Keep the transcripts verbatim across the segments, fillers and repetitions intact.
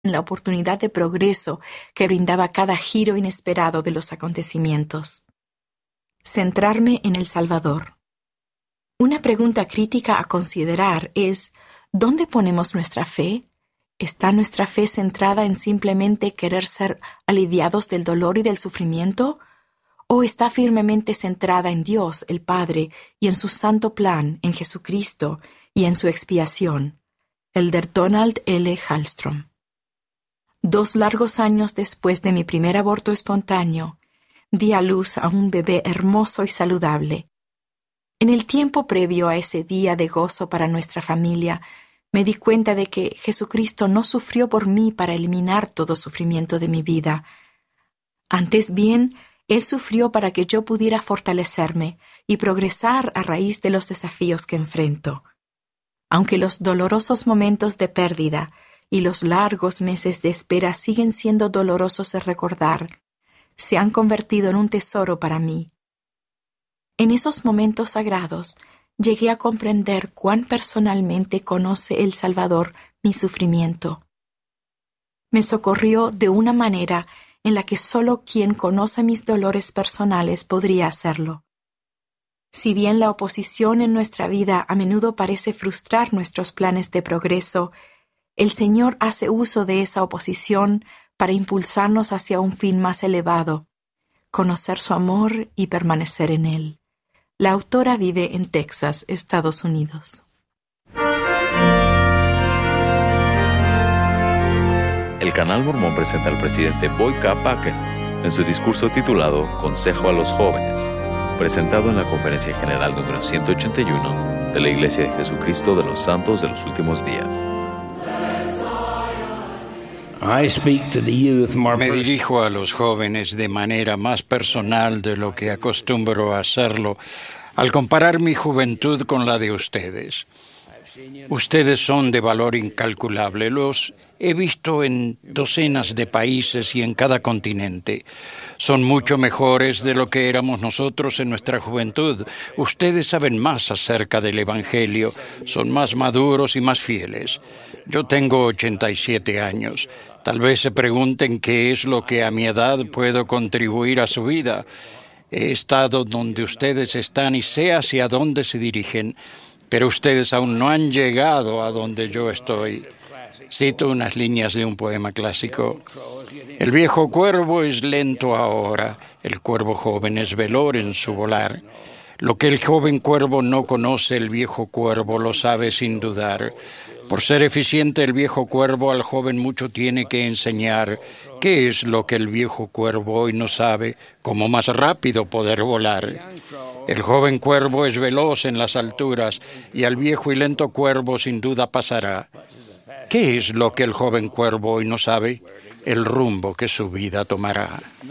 la oportunidad de progreso que brindaba cada giro inesperado de los acontecimientos. Centrarme en el Salvador. Una pregunta crítica a considerar es: ¿dónde ponemos nuestra fe? ¿Está nuestra fe centrada en simplemente querer ser aliviados del dolor y del sufrimiento? ¿O está firmemente centrada en Dios, el Padre, y en su santo plan, en Jesucristo, y en su expiación? Elder Donald L. Hallstrom. Dos largos años después de mi primer aborto espontáneo, di a luz a un bebé hermoso y saludable. En el tiempo previo a ese día de gozo para nuestra familia, me di cuenta de que Jesucristo no sufrió por mí para eliminar todo sufrimiento de mi vida. Antes bien, Él sufrió para que yo pudiera fortalecerme y progresar a raíz de los desafíos que enfrento. Aunque los dolorosos momentos de pérdida y los largos meses de espera siguen siendo dolorosos de recordar, se han convertido en un tesoro para mí. En esos momentos sagrados, llegué a comprender cuán personalmente conoce el Salvador mi sufrimiento. Me socorrió de una manera en la que solo quien conoce mis dolores personales podría hacerlo. Si bien la oposición en nuestra vida a menudo parece frustrar nuestros planes de progreso, el Señor hace uso de esa oposición para impulsarnos hacia un fin más elevado: conocer su amor y permanecer en Él. La autora vive en Texas, Estados Unidos. El Canal Mormón presenta al presidente Boyd K. Packer en su discurso titulado Consejo a los Jóvenes, presentado en la Conferencia General número ciento ochenta y uno de la Iglesia de Jesucristo de los Santos de los Últimos Días. Me dirijo a los jóvenes de manera más personal de lo que acostumbro a hacerlo al comparar mi juventud con la de ustedes. Ustedes son de valor incalculable. Los he visto en docenas de países y en cada continente. Son mucho mejores de lo que éramos nosotros en nuestra juventud. Ustedes saben más acerca del Evangelio, son más maduros y más fieles. Yo tengo ochenta y siete años. Tal vez se pregunten qué es lo que a mi edad puedo contribuir a su vida. He estado donde ustedes están y sé hacia dónde se dirigen, pero ustedes aún no han llegado a donde yo estoy. Cito unas líneas de un poema clásico. El viejo cuervo es lento ahora, el cuervo joven es veloz en su volar. Lo que el joven cuervo no conoce, el viejo cuervo lo sabe sin dudar. Por ser eficiente el viejo cuervo al joven mucho tiene que enseñar. ¿Qué es lo que el viejo cuervo hoy no sabe? Cómo más rápido poder volar. El joven cuervo es veloz en las alturas y al viejo y lento cuervo sin duda pasará. ¿Qué es lo que el joven cuervo hoy no sabe? El rumbo que su vida tomará.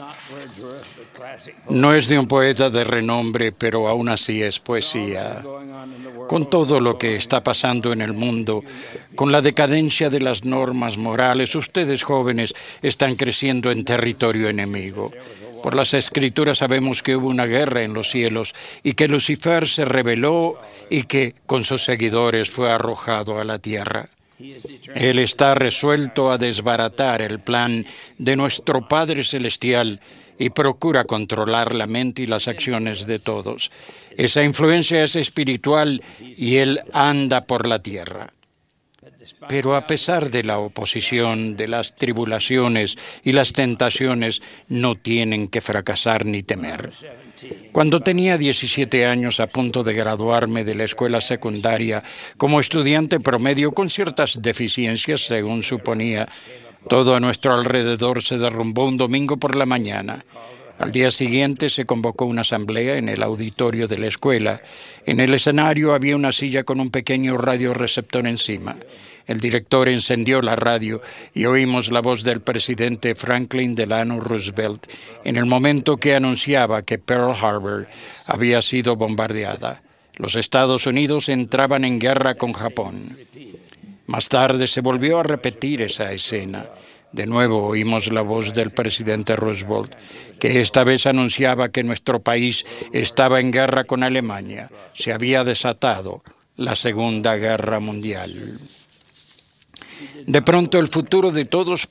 No es de un poeta de renombre, pero aún así es poesía. Con todo lo que está pasando en el mundo, con la decadencia de las normas morales, ustedes jóvenes están creciendo en territorio enemigo. Por las Escrituras sabemos que hubo una guerra en los cielos y que Lucifer se rebeló y que con sus seguidores fue arrojado a la tierra. Él está resuelto a desbaratar el plan de nuestro Padre Celestial y procura controlar la mente y las acciones de todos. Esa influencia es espiritual y Él anda por la tierra. Pero a pesar de la oposición, de las tribulaciones y las tentaciones, no tienen que fracasar ni temer. Cuando tenía diecisiete años, a punto de graduarme de la escuela secundaria, como estudiante promedio con ciertas deficiencias, según suponía, todo a nuestro alrededor se derrumbó un domingo por la mañana. Al día siguiente se convocó una asamblea en el auditorio de la escuela. En el escenario había una silla con un pequeño radioreceptor encima. El director encendió la radio y oímos la voz del presidente Franklin Delano Roosevelt en el momento que anunciaba que Pearl Harbor había sido bombardeada. Los Estados Unidos entraban en guerra con Japón. Más tarde se volvió a repetir esa escena. De nuevo oímos la voz del presidente Roosevelt, que esta vez anunciaba que nuestro país estaba en guerra con Alemania. Se había desatado la Segunda Guerra Mundial. De pronto el futuro de todos